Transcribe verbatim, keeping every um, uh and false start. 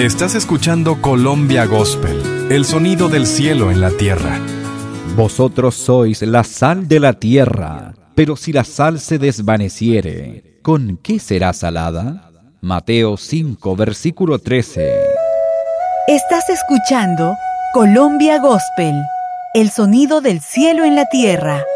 Estás escuchando Colombia Gospel, el sonido del cielo en la tierra. Vosotros sois la sal de la tierra, pero si la sal se desvaneciere, ¿con qué será salada? Mateo cinco, versículo trece. Estás escuchando Colombia Gospel, el sonido del cielo en la tierra.